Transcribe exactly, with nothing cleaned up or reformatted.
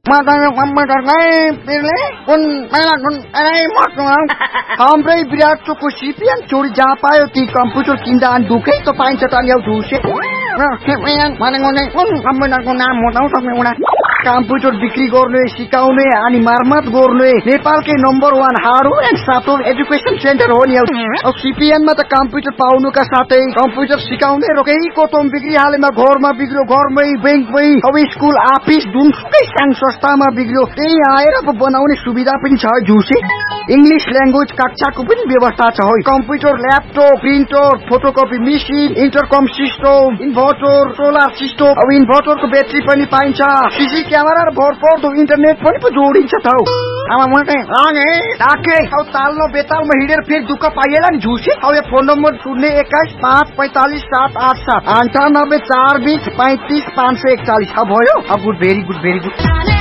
Matanya komputer kai pilih pun melak pun ai mat ngam. Hamrai virat को CPN चोरी जहाँ पायो ती कम्प्युटर किन्दा अनि दुकै त पाइन्छ त नि धुसे र सीपीएन भनेको नै कुन कम्प्युटरको नाम हो त तपाईँ उडा कम्प्युटर बिक्री गर्ने सिकाउने अनि मर्मत गर्ने नेपालकै number one hardware and software education centre हो नि अब सीपीएन मा त कम्प्युटर पाउनुका साथै कम्प्युटर सिकाउने र केही कोतम बिक्री हालेमा घरमा बिग्रियो घरमै बैंकमै अब स्कुल अफिस जुनसुकै साङ संस्थामा बिग्रियो त्यही आएर बनाउने सुविधा पनि छ जुसे इंग्लिश ल्याङ्ग्वेज कक्षाको पनि व्यवस्था छ हो computer laptop printer photocopy machine इन्टरकम system inverter solar system अब इन्भर्टरको ब्याट्री पनि पाइन्छ सीसी क्यामेरा र भरपर्दो इन्टरनेट पनि पो जोडिन्छ त आमा मलाई आगे आके अब ताल्नो बेतालमा हिँडेर फेरि दुःख पाइएला नि झुसे अब यो फोन नम्बर शून्य एक्काइस पाँच पैंतालीस सात आठ सात अन्ठानब्बे चार बीस पैंतीस पाँच सौ एकचालीस अब भयो अब good very good very good